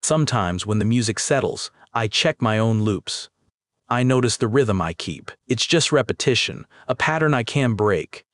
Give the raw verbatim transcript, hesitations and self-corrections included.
Sometimes, when the music settles, I check my own loops. I notice the rhythm I keep. It's just repetition, a pattern I can break.